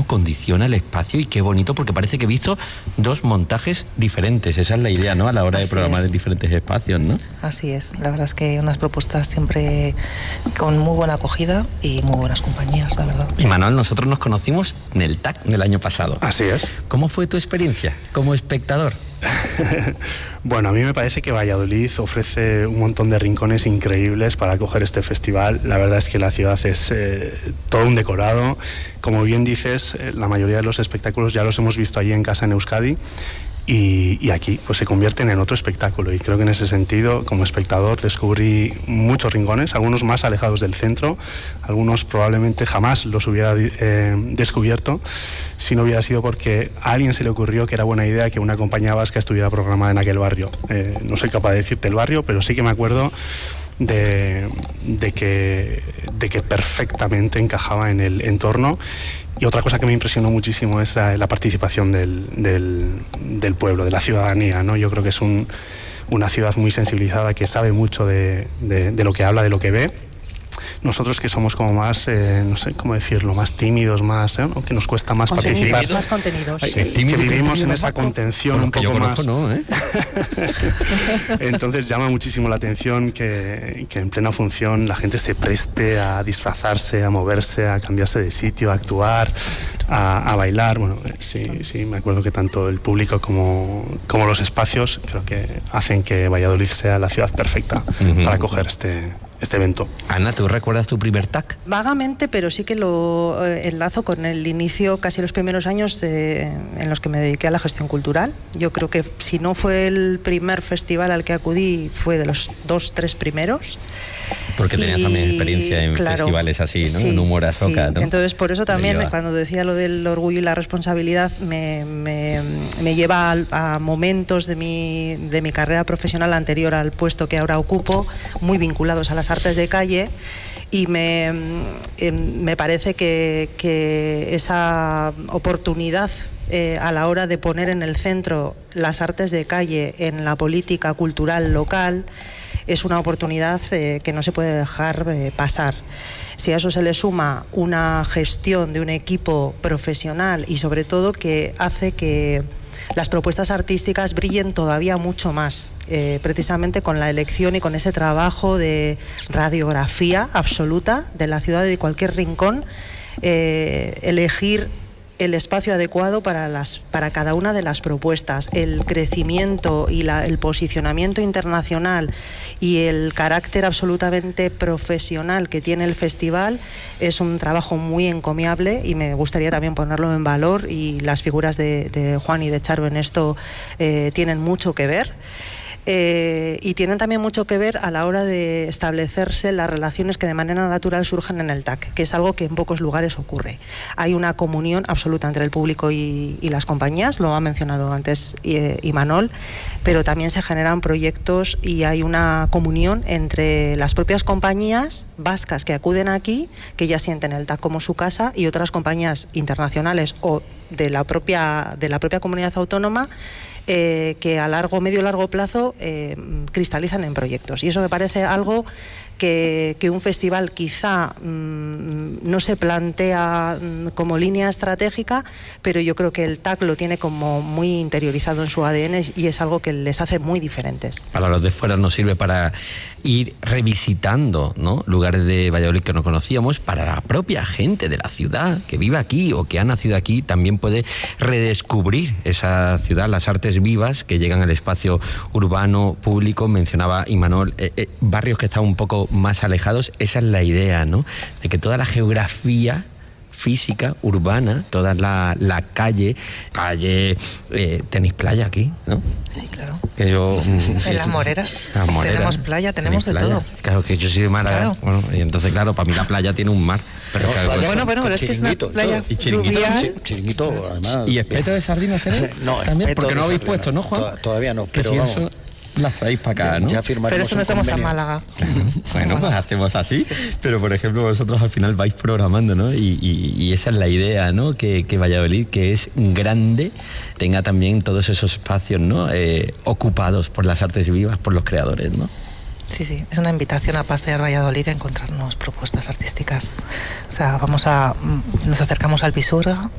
condiciona el espacio, y qué bonito, porque parece que he visto dos montajes diferentes. Esa es la idea, ¿no? A la hora de programar en diferentes espacios, ¿no? Así es. La verdad es que unas propuestas siempre con muy buena acogida y muy buenas compañías, la verdad. Y Manuel, nosotros nos conocimos en el TAC del año pasado. Así es. ¿Cómo fue tu experiencia como espectador? Bueno, a mí me parece que Valladolid ofrece un montón de rincones increíbles para acoger este festival. La verdad es que la ciudad es todo un decorado. Como bien dices, la mayoría de los espectáculos ya los hemos visto allí en casa en Euskadi. Y aquí pues se convierten en otro espectáculo, y creo que en ese sentido, como espectador, descubrí muchos rincones, algunos más alejados del centro, algunos probablemente jamás los hubiera descubierto si no hubiera sido porque a alguien se le ocurrió que era buena idea que una compañía vasca estuviera programada en aquel barrio. No soy capaz de decirte el barrio, pero sí que me acuerdo de que perfectamente encajaba en el entorno. Y otra cosa que me impresionó muchísimo es la participación del pueblo, de la ciudadanía, ¿no? Yo creo que es una ciudad muy sensibilizada, que sabe mucho de lo que habla, de lo que ve. Nosotros, que somos como más, no sé cómo decirlo, más tímidos, más, ¿no? Que nos cuesta más participar. Más contenidos. Que vivimos en esa contención un poco más. No, ¿eh? Entonces llama muchísimo la atención que en plena función la gente se preste a disfrazarse, a moverse, a cambiarse de sitio, a actuar, a bailar. Bueno, sí, me acuerdo que tanto el público como los espacios creo que hacen que Valladolid sea la ciudad perfecta para acoger este evento. Ana, ¿tú recuerdas tu primer TAC? Vagamente, pero sí que lo enlazo con el inicio, casi los primeros años en los que me dediqué a la gestión cultural. Yo creo que si no fue el primer festival al que acudí, fue de los 2-3 primeros. Porque tenías también experiencia en festivales así, ¿no? Sí, en humor a soca, sí. ¿no? Entonces, por eso también, cuando decía lo del orgullo y la responsabilidad, me lleva a momentos de mi carrera profesional anterior al puesto que ahora ocupo, muy vinculados a las artes de calle. Y me parece que esa oportunidad a la hora de poner en el centro las artes de calle en la política cultural local es una oportunidad que no se puede dejar pasar. Si a eso se le suma una gestión de un equipo profesional y sobre todo que hace que las propuestas artísticas brillen todavía mucho más, precisamente con la elección y con ese trabajo de radiografía absoluta de la ciudad y de cualquier rincón, elegir el espacio adecuado para cada una de las propuestas, el crecimiento y el posicionamiento internacional y el carácter absolutamente profesional que tiene el festival es un trabajo muy encomiable, y me gustaría también ponerlo en valor, y las figuras de Juan y de Charo en esto tienen mucho que ver. Y tienen también mucho que ver a la hora de establecerse las relaciones que de manera natural surgen en el TAC, que es algo que en pocos lugares ocurre. Hay una comunión absoluta entre el público y las compañías, lo ha mencionado antes Imanol, pero también se generan proyectos y hay una comunión entre las propias compañías vascas que acuden aquí, que ya sienten el TAC como su casa, y otras compañías internacionales o de la propia comunidad autónoma, que a medio largo plazo cristalizan en proyectos. Y eso me parece algo que un festival quizá no se plantea como línea estratégica, pero yo creo que el TAC lo tiene como muy interiorizado en su ADN y es algo que les hace muy diferentes. Para los de fuera nos sirve para ir revisitando, ¿no?, lugares de Valladolid que no conocíamos. Para la propia gente de la ciudad que vive aquí o que ha nacido aquí, también puede redescubrir esa ciudad, las artes vivas que llegan al espacio urbano público. Mencionaba Imanol barrios que están un poco más alejados. Esa es la idea, ¿no?, de que toda la geografía física, urbana, toda la calle, tenéis playa aquí, ¿no? Sí, claro. Que yo, en las Moreras. Tenemos playa, tenemos de todo. Claro, que yo soy de Málaga, claro. Bueno, y entonces, claro, para mí la playa tiene un mar. Pero claro, pero es que es una playa chiringuito, además. ¿Y espeto de sardinas tenéis? No, también, porque no habéis puesto, ¿no, Juan? Todavía no, pero si vamos. Eso las traéis para acá, ¿no? Ya pero eso no somos a Málaga. Bueno, pues hacemos así, sí. Pero por ejemplo vosotros al final vais programando, ¿no? Y esa es la idea, ¿no? Que Valladolid, que es grande, tenga también todos esos espacios, ¿no? Ocupados por las artes vivas, por los creadores, ¿no? Sí, es una invitación a pasear Valladolid y a encontrarnos propuestas artísticas. O sea, nos acercamos al Pisuerga,